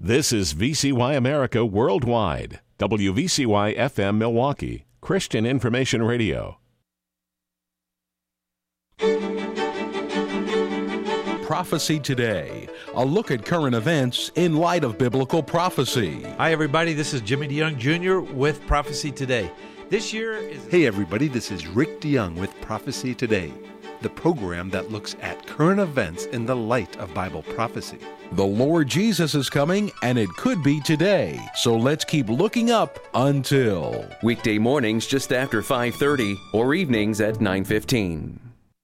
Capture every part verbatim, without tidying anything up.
This is V C Y America Worldwide, W V C Y F M Milwaukee, Christian Information Radio. Prophecy Today, a look at current events in light of biblical prophecy. Hi, everybody. This is Jimmy DeYoung Junior with Prophecy Today. This year is... Hey, everybody. This is Rick DeYoung with Prophecy Today, the program that looks at current events in the light of Bible prophecy. The Lord Jesus is coming, and it could be today. So let's keep looking up until... Weekday mornings just after five thirty or evenings at nine fifteen.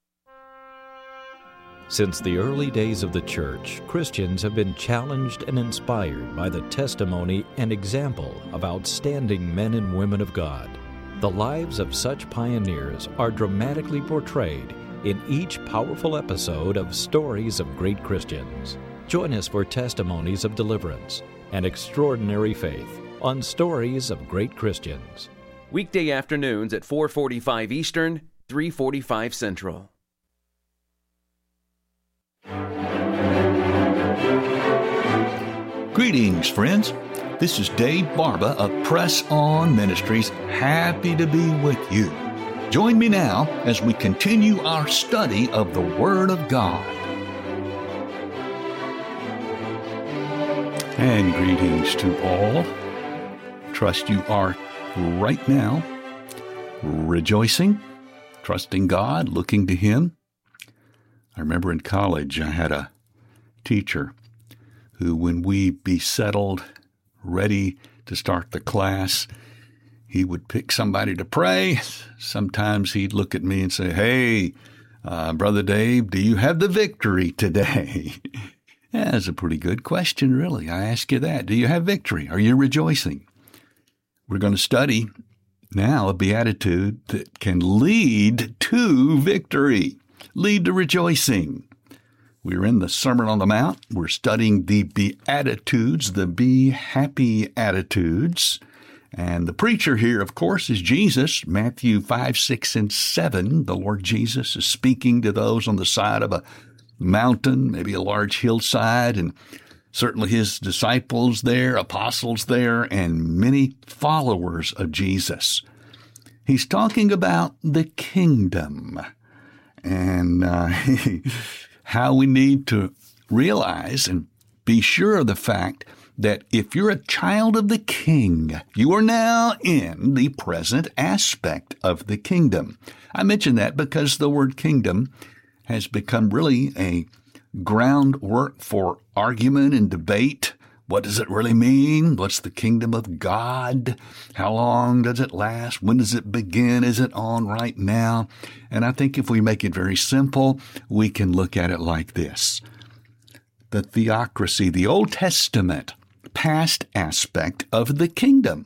Since the early days of the church, Christians have been challenged and inspired by the testimony and example of outstanding men and women of God. The lives of such pioneers are dramatically portrayed in each powerful episode of Stories of Great Christians. Join us for testimonies of deliverance and extraordinary faith on Stories of Great Christians. Weekday afternoons at four forty-five Eastern, three forty-five Central. Greetings, friends. This is Dave Barba of Press On Ministries. Happy to be with you. Join me now as we continue our study of the Word of God. And greetings to all. Trust you are right now rejoicing, trusting God, looking to Him. I remember in college I had a teacher who, when we be settled, ready to start the class, he would pick somebody to pray. Sometimes he'd look at me and say, "Hey, uh, Brother Dave, do you have the victory today?" That's a pretty good question, really. I ask you that. Do you have victory? Are you rejoicing? We're going to study now a beatitude that can lead to victory, lead to rejoicing. We're in the Sermon on the Mount. We're studying the Beatitudes, the Be Happy attitudes. And the preacher here, of course, is Jesus. Matthew five, six, and seven. The Lord Jesus is speaking to those on the side of a mountain, maybe a large hillside, and certainly his disciples there, apostles there, and many followers of Jesus. He's talking about the kingdom and uh, how we need to realize and be sure of the fact that if you're a child of the King, you are now in the present aspect of the kingdom. I mention that because the word kingdom has become really a groundwork for argument and debate. What does it really mean? What's the kingdom of God? How long does it last? When does it begin? Is it on right now? And I think if we make it very simple, we can look at it like this. The theocracy, the Old Testament, past aspect of the kingdom.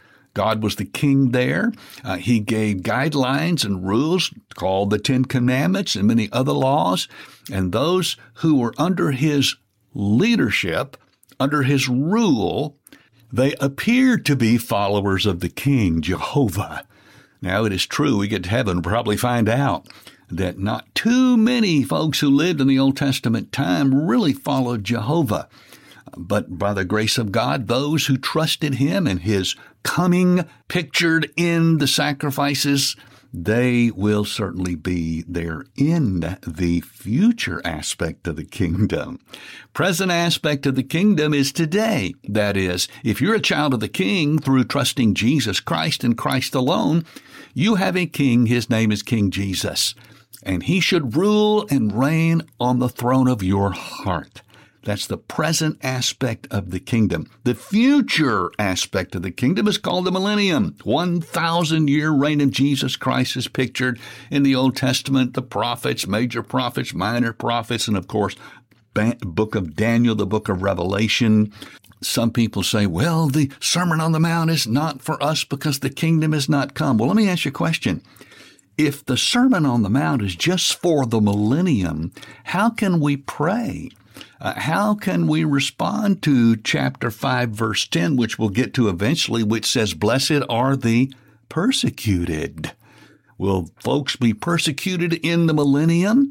God was the king there. Uh, he gave guidelines and rules called the Ten Commandments and many other laws. And those who were under his leadership, under his rule, they appeared to be followers of the king, Jehovah. Now, it is true, we get to heaven, we'll probably find out that not too many folks who lived in the Old Testament time really followed Jehovah. But by the grace of God, those who trusted him and his coming pictured in the sacrifices, they will certainly be there in the future aspect of the kingdom. Present aspect of the kingdom is today. That is, if you're a child of the King through trusting Jesus Christ and Christ alone, you have a king. His name is King Jesus, and he should rule and reign on the throne of your heart. That's the present aspect of the kingdom. The future aspect of the kingdom is called the millennium. one thousand year reign of Jesus Christ is pictured in the Old Testament, the prophets, major prophets, minor prophets, and of course, the book of Daniel, the book of Revelation. Some people say, well, the Sermon on the Mount is not for us because the kingdom has not come. Well, let me ask you a question. If the Sermon on the Mount is just for the millennium, how can we pray? Uh, how can we respond to chapter five, verse ten, which we'll get to eventually, which says, blessed are the persecuted? Will folks be persecuted in the millennium?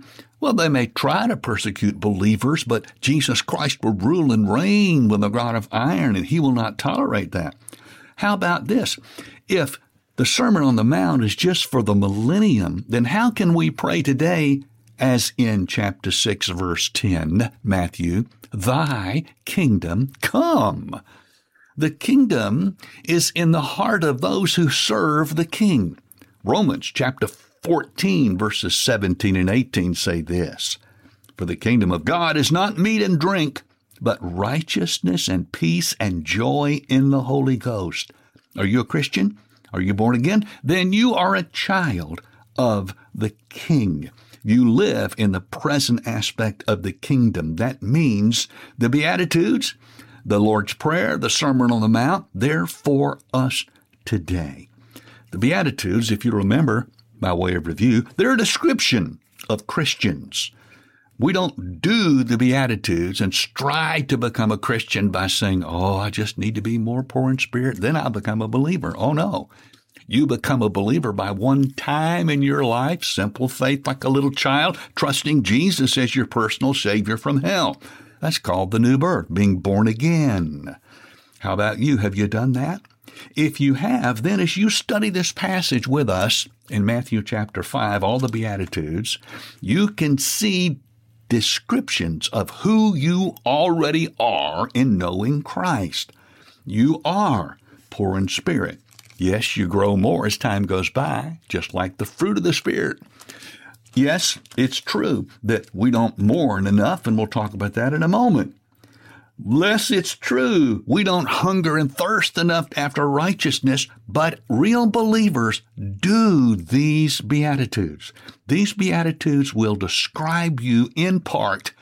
Well, they may try to persecute believers, but Jesus Christ will rule and reign with a rod of iron, and he will not tolerate that. How about this? If the Sermon on the Mount is just for the millennium, then how can we pray today, as in chapter six, verse ten, Matthew, thy kingdom come? The kingdom is in the heart of those who serve the King. Romans chapter fourteen, verses seventeen and eighteen say this, for the kingdom of God is not meat and drink, but righteousness and peace and joy in the Holy Ghost. Are you a Christian? Are you born again? Then you are a child of the King. You live in the present aspect of the kingdom. That means the Beatitudes, the Lord's Prayer, the Sermon on the Mount, they're for us today. The Beatitudes, if you remember, by way of review, they're a description of Christians. We don't do the Beatitudes and strive to become a Christian by saying, oh, I just need to be more poor in spirit, then I'll become a believer. Oh, no. You become a believer by one time in your life, simple faith like a little child, trusting Jesus as your personal Savior from hell. That's called the new birth, being born again. How about you? Have you done that? If you have, then as you study this passage with us in Matthew chapter five, all the Beatitudes, you can see descriptions of who you already are in knowing Christ. You are poor in spirit. Yes, you grow more as time goes by, just like the fruit of the Spirit. Yes, it's true that we don't mourn enough, and we'll talk about that in a moment. Less it's true we don't hunger and thirst enough after righteousness, but real believers do these Beatitudes. These Beatitudes will describe you in part